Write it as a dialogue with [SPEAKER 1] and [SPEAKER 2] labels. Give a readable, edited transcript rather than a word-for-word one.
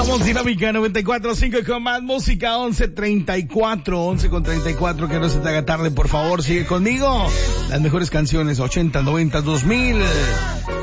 [SPEAKER 1] Somos Dinámica 94.5 con más música. 11:34, que no se te haga tarde, por favor, sigue conmigo. Las mejores canciones 80, 90, 2000.